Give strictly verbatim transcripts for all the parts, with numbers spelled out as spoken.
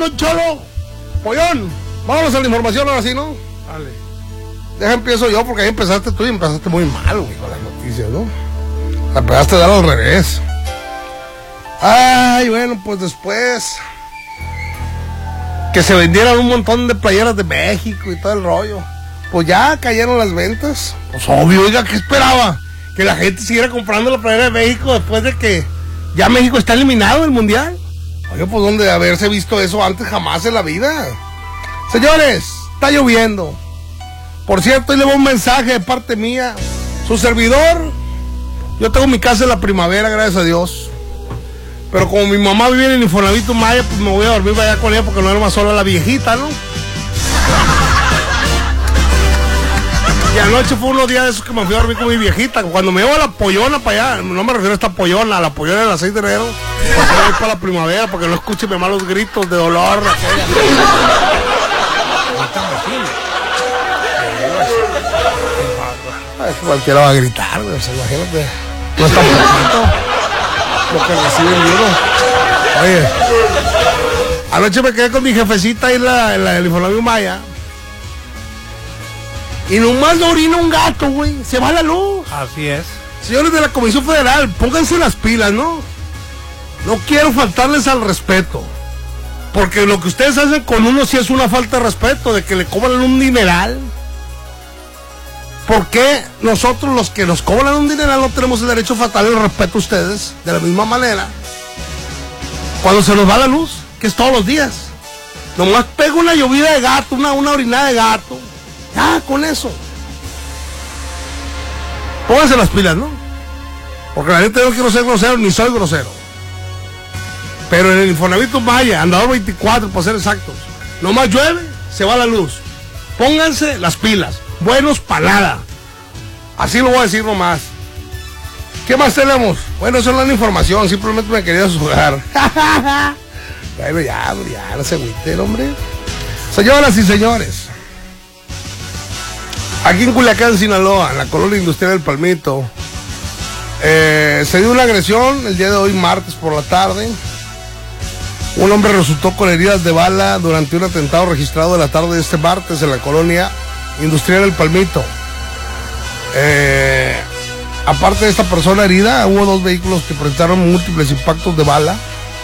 Don Cholo. Pollón, vámonos a la información ahora sí, ¿no? Dale. Deja empiezo yo, porque ahí empezaste tú y empezaste muy mal, güey, con las noticias, ¿no? La pegaste de dar al revés. Ay, bueno, pues después que se vendieran un montón de playeras de México y todo el rollo, pues ya cayeron las ventas. Pues obvio, oiga, ¿qué esperaba? Que la gente siguiera comprando la playera de México después de que ya México está eliminado del Mundial. Oye, pues ¿dónde de haberse visto eso antes? Jamás en la vida. Señores, está lloviendo. Por cierto, hoy le voy un mensaje de parte mía. Su servidor, yo tengo mi casa en la primavera, gracias a Dios. Pero como mi mamá vive en el Infonavit Maya, pues me voy a dormir allá con ella porque no era más sola la viejita, ¿no? Y anoche fue unos días de esos que me fui a dormir con mi viejita. Cuando me llevo a la pollona para allá, no me refiero a esta pollona, a la pollona de las seis de enero, para voy para la primavera, porque no escuche mi malos gritos de dolor. Ay, cualquiera va a gritar, güey, o sea, imagínate. No está poquito lo que recibe el libro. Oye, anoche me quedé con mi jefecita ahí en la, en la del Infonavit Maya. Y nomás lo orina un gato, güey. Se va la luz. Así es. Señores de la Comisión Federal, pónganse las pilas, ¿no? No quiero faltarles al respeto. Porque lo que ustedes hacen con uno sí es una falta de respeto, de que le cobran un dineral. ¿Por qué nosotros los que nos cobran un dineral no tenemos el derecho a faltarle el respeto a ustedes de la misma manera? Cuando se nos va la luz, que es todos los días. Nomás pega una llovida de gato, una, una orinada de gato. Ya, con eso. Pónganse las pilas, ¿no? Porque la gente no quiero ser grosero, ni soy grosero. Pero en el Infonavit Maya, andador veinticuatro, para ser exactos, nomás llueve, se va la luz. Pónganse las pilas. Buenos para nada. Así lo voy a decir nomás. ¿Qué más tenemos? Bueno, eso no es la información, simplemente me quería asustar. Bueno, ya, ya, no se agüiten, hombre. Señoras y señores, aquí en Culiacán, Sinaloa, en la colonia industrial del Palmito, eh, se dio una agresión el día de hoy, martes por la tarde. Un hombre resultó con heridas de bala durante un atentado registrado de la tarde de este martes en la colonia industrial del Palmito. Eh, aparte de esta persona herida, hubo dos vehículos que presentaron múltiples impactos de bala.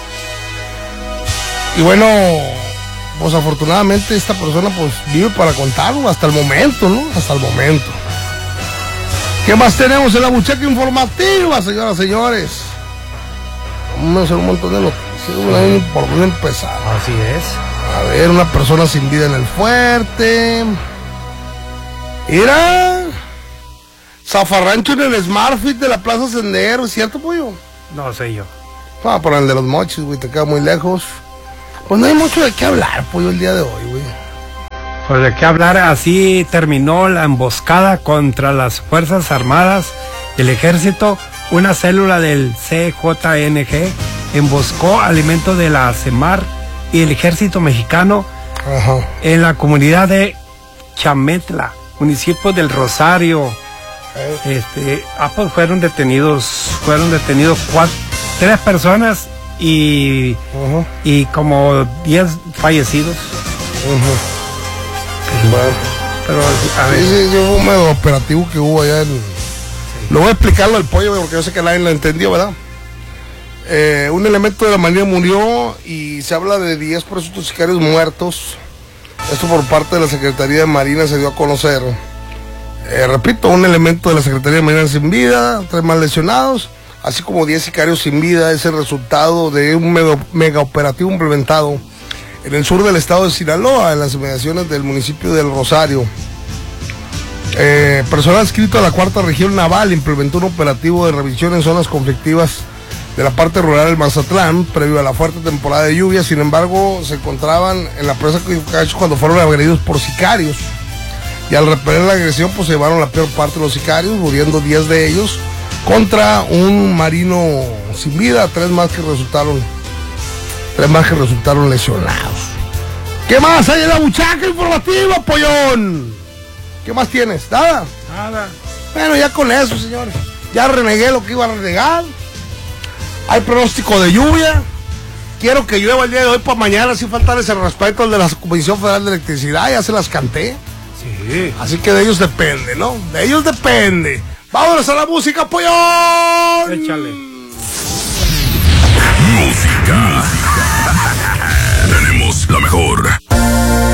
Y bueno, pues afortunadamente esta persona pues vive para contarlo hasta el momento, ¿no? Hasta el momento. ¿Qué más tenemos en la bucheca informativa, señoras y señores? Vamos a hacer un montón de noticias, no hay por dónde empezar. Así es. A ver, una persona sin vida en el fuerte. Mira, zafarrancho en el Smartfit de la Plaza Sendero, ¿cierto, pollo? No sé yo. Ah, por el de los mochis, güey, te queda muy lejos. Pues no hay mucho de qué hablar, pollo, el día de hoy, güey. Pues de qué hablar, así terminó la emboscada contra las Fuerzas Armadas, el Ejército. Una célula del C J N G emboscó alimentos de la CEMAR y el Ejército Mexicano. Ajá. En la comunidad de Chametla, municipio del Rosario. Eh. Este, ah, pues fueron detenidos, fueron detenidos cuatro, tres personas y, uh-huh. y como diez fallecidos. Uh-huh. Bueno, pero a ver. Sí, sí, fue un medio operativo que hubo allá en... Sí. Lo voy a explicarlo al pollo porque yo sé que nadie lo entendió, ¿verdad? Eh, un elemento de la Marina murió y se habla de diez presuntos sicarios muertos. Esto por parte de la Secretaría de Marina se dio a conocer. Eh, repito, un elemento de la Secretaría de Marina sin vida, tres más lesionados, así como diez sicarios sin vida. Es el resultado de un mega, mega operativo implementado en el sur del estado de Sinaloa, en las inmediaciones del municipio del Rosario. Eh, personal adscrito a la cuarta región naval implementó un operativo de revisión en zonas conflictivas de la parte rural del Mazatlán, previo a la fuerte temporada de lluvia. Sin embargo, se encontraban en la presa cuando fueron agredidos por sicarios. Y al repeler la agresión, pues se llevaron la peor parte de los sicarios, muriendo diez de ellos, contra un marino sin vida, tres más que resultaron, tres más que resultaron lesionados. ¿Qué más hay en la buchaca informativa, pollón? ¿Qué más tienes? ¿Nada? Nada. Bueno, ya con eso, señores. Ya renegué lo que iba a renegar. Hay pronóstico de lluvia. quiero que llueva el día de hoy para mañana, sin faltarles el respeto al de la Comisión Federal de Electricidad, ya se las canté. Sí. Así que de ellos depende, ¿no? De ellos depende. Vámonos a la música, pollón. Échale. Música.